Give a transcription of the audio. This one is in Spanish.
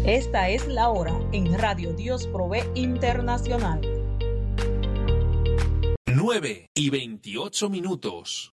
Esta es la hora en Radio Dios Provee Internacional. 9:28.